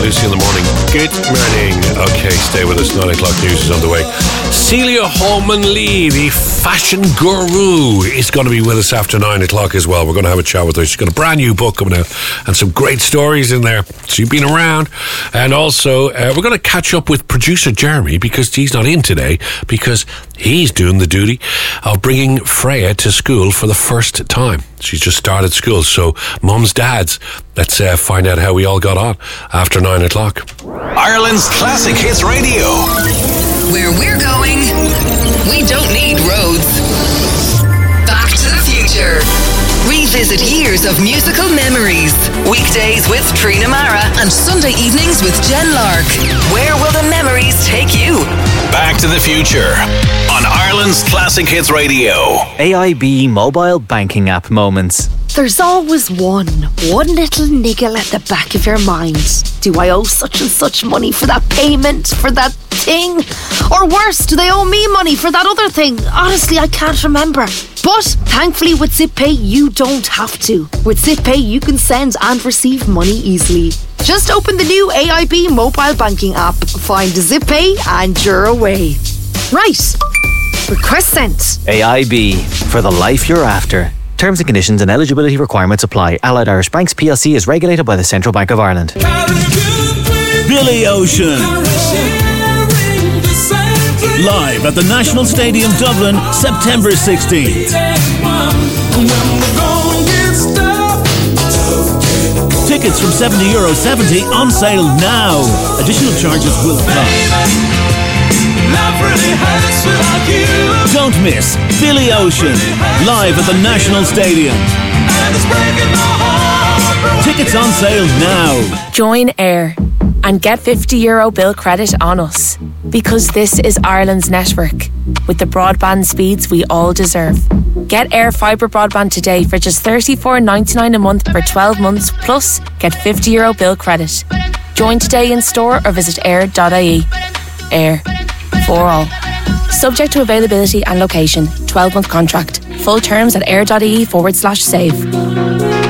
Lucy in the morning. Good morning. Okay, stay with us. 9 o'clock news is on the way. Celia Holman-Lee, the fashion guru, is going to be with us after 9 o'clock as well. We're going to have a chat with her. She's got a brand new book coming out and some great stories in there. She's been around. And also, we're going to catch up with producer Jeremy, because he's not in today, because he's doing the duty of bringing Freya to school for the first time. She's just started school. So, mums, dads, let's find out how we all got on after 9 o'clock. Ireland's Classic Hits Radio. Where we're going, we don't need roads. Back to the Future. Revisit years of musical memories. Weekdays with Trina Mara and Sunday evenings with Jen Lark. Where will the memories take you? Back to the Future on Ireland's Classic Hits Radio. AIB mobile banking app moments. There's always one little niggle at the back of your mind. Do I owe such and such money for that payment, for that thing? Or worse, do they owe me money for that other thing? Honestly, I can't remember. But thankfully with ZipPay, you don't have to. With ZipPay, you can send and receive money easily. Just open the new AIB mobile banking app, find ZipPay, and you're away. Right. Request sent. AIB, for the life you're after. Terms and conditions and eligibility requirements apply. Allied Irish Banks PLC is regulated by the Central Bank of Ireland. Billy Ocean. Live at the National Stadium Dublin, September 16th. Tickets from €70.70 on sale now. Additional charges will apply. Don't miss Billy Ocean live at the National Stadium. Tickets on sale now. Join Air and get €50 bill credit on us, because this is Ireland's network with the broadband speeds we all deserve. Get Air Fibre broadband today for just $34.99 a month for 12 months, plus get €50 bill credit. Join today in store or visit air.ie. Air, for all. Subject to availability and location. 12-month contract. Full terms at air.ie/save.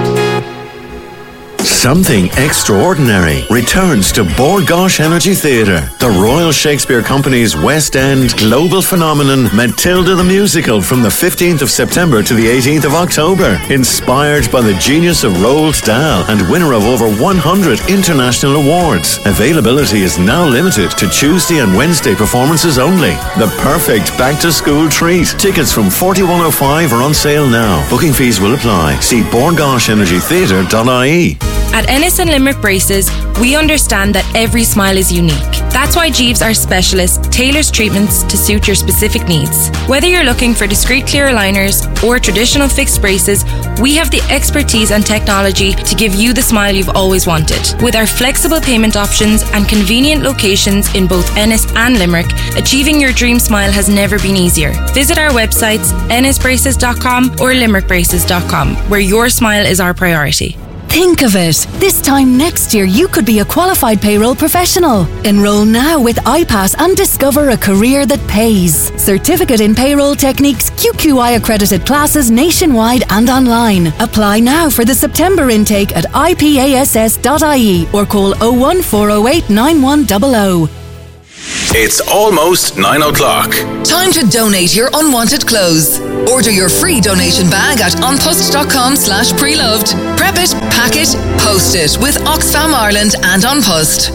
Something extraordinary returns to Bord Gáis Energy Theatre. The Royal Shakespeare Company's West End global phenomenon Matilda the Musical from the 15th of September to the 18th of October. Inspired by the genius of Roald Dahl and winner of over 100 international awards. Availability is now limited to Tuesday and Wednesday performances only. The perfect back-to-school treat. Tickets from 41.05 are on sale now. Booking fees will apply. See bordgaishenergytheatre.ie. At Ennis and Limerick Braces, we understand that every smile is unique. That's why Jeeves, our specialist, tailors treatments to suit your specific needs. Whether you're looking for discreet clear aligners or traditional fixed braces, we have the expertise and technology to give you the smile you've always wanted. With our flexible payment options and convenient locations in both Ennis and Limerick, achieving your dream smile has never been easier. Visit our websites ennisbraces.com or limerickbraces.com, where your smile is our priority. Think of it. This time next year, you could be a qualified payroll professional. Enroll now with iPass and discover a career that pays. Certificate in Payroll Techniques, QQI accredited classes nationwide and online. Apply now for the September intake at ipass.ie or call 01408 9100. It's almost 9 o'clock. Time to donate your unwanted clothes. Order your free donation bag at onpost.com/preloved. Prep it, pack it, post it with Oxfam Ireland and On Post.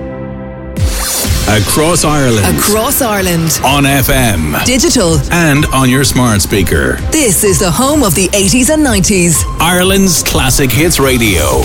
Across Ireland. Across Ireland. On FM. Digital. And on your smart speaker. This is the home of the 80s and 90s. Ireland's Classic Hits Radio.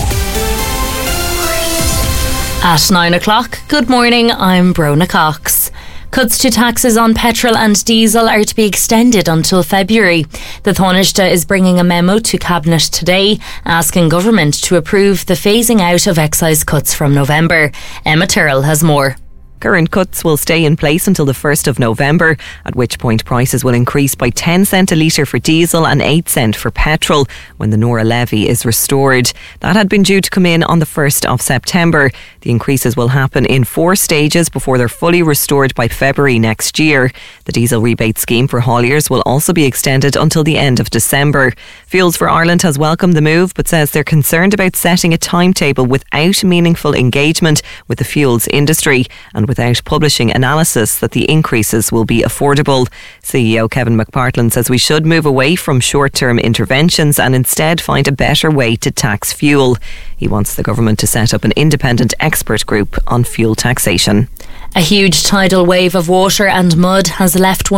At 9 o'clock, good morning, I'm Brona Cox. Cuts to taxes on petrol and diesel are to be extended until February. The Taoiseach is bringing a memo to Cabinet today asking government to approve the phasing out of excise cuts from November. Emma Tyrrell has more. Current cuts will stay in place until the 1st of November, at which point prices will increase by 10 cent a litre for diesel and 8 cent for petrol when the Nora levy is restored. That had been due to come in on the 1st of September. The increases will happen in 4 stages before they're fully restored by February next year. The diesel rebate scheme for hauliers will also be extended until the end of December. Fuels for Ireland has welcomed the move but says they're concerned about setting a timetable without meaningful engagement with the fuels industry and without publishing analysis that the increases will be affordable. CEO Kevin McPartland says we should move away from short-term interventions and instead find a better way to tax fuel. He wants the government to set up an independent expert group on fuel taxation. A huge tidal wave of water and mud has left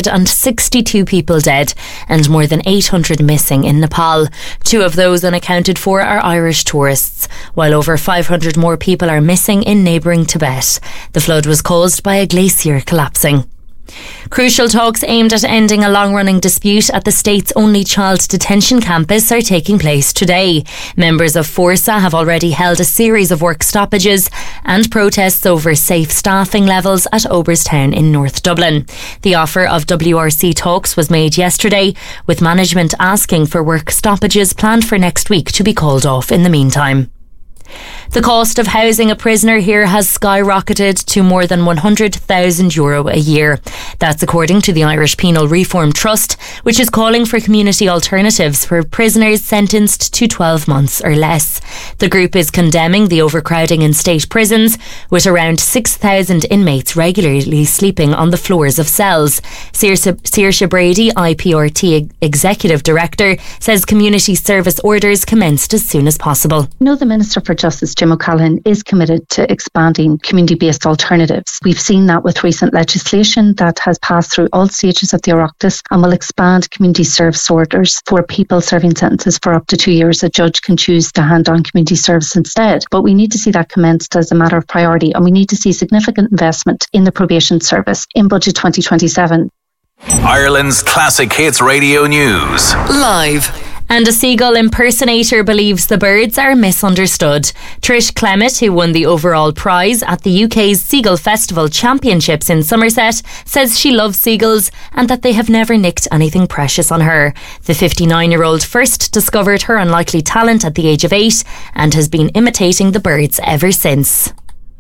162 people dead and more than 800 missing in Nepal. 2 of those unaccounted for are Irish tourists, while over 500 more people are missing in neighbouring Tibet. The flood was caused by a glacier collapsing. Crucial talks aimed at ending a long-running dispute at the state's only child detention campus are taking place today. Members of Forsa have already held a series of work stoppages and protests over safe staffing levels at Oberstown in North Dublin. The offer of WRC talks was made yesterday, with management asking for work stoppages planned for next week to be called off in the meantime. The cost of housing a prisoner here has skyrocketed to more than €100,000 a year. That's according to the Irish Penal Reform Trust, which is calling for community alternatives for prisoners sentenced to 12 months or less. The group is condemning the overcrowding in state prisons, with around 6,000 inmates regularly sleeping on the floors of cells. Saoirse Brady, IPRT Executive Director, says community service orders commenced as soon as possible. I know the Minister for Justice, Jim O'Callaghan, is committed to expanding community-based alternatives. We've seen that with recent legislation that has passed through all stages of the Oireachtas and will expand community service orders for people serving sentences for up to 2 years. A judge can choose to hand on community service instead. But we need to see that commenced as a matter of priority, and we need to see significant investment in the probation service in Budget 2027. Ireland's Classic Hits Radio News. Live. And a seagull impersonator believes the birds are misunderstood. Trish Clement, who won the overall prize at the UK's Seagull Festival Championships in Somerset, says she loves seagulls and that they have never nicked anything precious on her. The 59-year-old first discovered her unlikely talent at the age of 8 and has been imitating the birds ever since.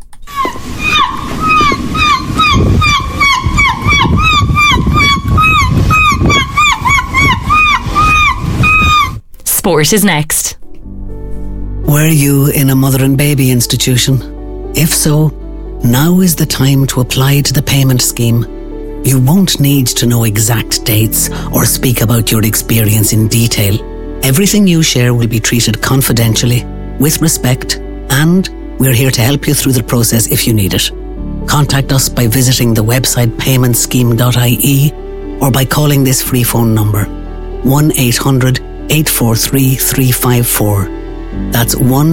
Sport is next. Were you in a mother and baby institution? If so, now is the time to apply to the payment scheme. You won't need to know exact dates or speak about your experience in detail. Everything you share will be treated confidentially, with respect, and we're here to help you through the process if you need it. Contact us by visiting the website paymentscheme.ie or by calling this free phone number 1-800-843-354. That's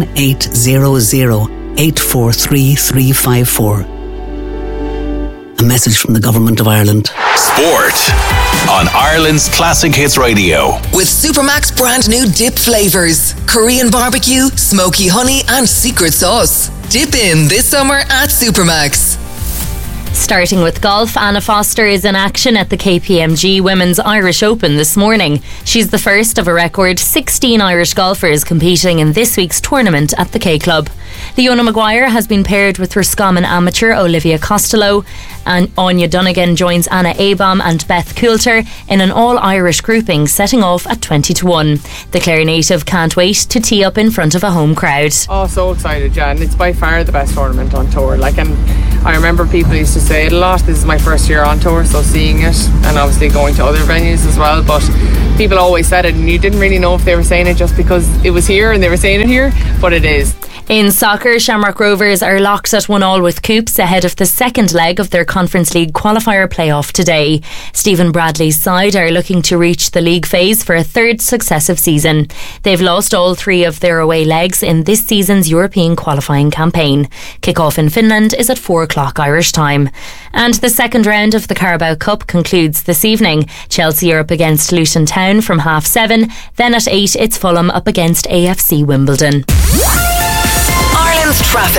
1-800-843-354. A message from the Government of Ireland. Sport on Ireland's Classic Hits Radio. With Supermax brand new dip flavours. Korean barbecue, smoky honey and secret sauce. Dip in this summer at Supermax. Starting with golf, Anna Foster is in action at the KPMG Women's Irish Open this morning. She's the first of a record 16 Irish golfers competing in this week's tournament at the K-Club. Leona Maguire has been paired with Roscommon amateur Olivia Costello, and Anya Dunnigan joins Anna Abam and Beth Coulter in an all-Irish grouping, setting off at 20-1. The Clare native can't wait to tee up in front of a home crowd. Oh, so excited, yeah, and it's by far the best tournament on tour. And I remember people used to say it a lot, this is my first year on tour, so seeing it and obviously going to other venues as well, but people always said it and you didn't really know if they were saying it just because it was here and they were saying it here, but it is. In soccer, Shamrock Rovers are locked at 1-1 with Coops ahead of the second leg of their Conference League qualifier playoff today. Stephen Bradley's side are looking to reach the league phase for a third successive season. They've lost all 3 of their away legs in this season's European qualifying campaign. Kick-off in Finland is at 4 o'clock Irish time. And the second round of the Carabao Cup concludes this evening. Chelsea are up against Luton Town from 7:30. Then at 8 it's Fulham up against AFC Wimbledon. Ireland's traffic.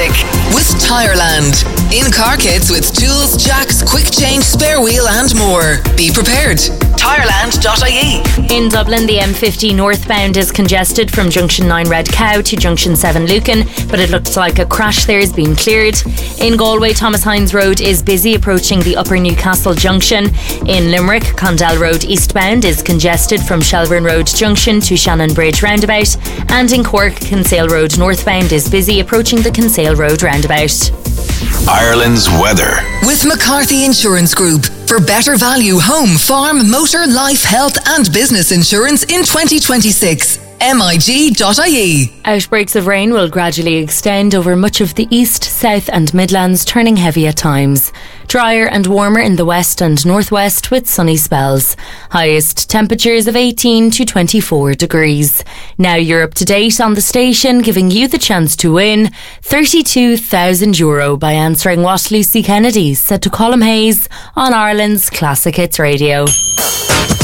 with Tireland. In-car kits with tools, jacks, quick change, spare wheel and more. Be prepared. Tireland.ie. In Dublin, the M50 northbound is congested from Junction 9 Red Cow to Junction 7 Lucan, but it looks like a crash there is being cleared. In Galway, Thomas Hines Road is busy approaching the Upper Newcastle Junction. In Limerick, Condell Road eastbound is congested from Shelburne Road Junction to Shannon Bridge roundabout. And in Cork, Kinsale Road northbound is busy approaching the Kinsale Road roundabout. Ireland's weather. With McCarthy Insurance Group. For better value home, farm, motor, life, health and business insurance in 2026. MIG.ie. Outbreaks of rain will gradually extend over much of the east, south and Midlands, turning heavy at times. Drier and warmer in the west and northwest with sunny spells. Highest temperatures of 18 to 24 degrees. Now you're up to date on the station, giving you the chance to win €32,000 by answering what Lucy Kennedy said to Colm Hayes on Ireland's Classic Hits Radio.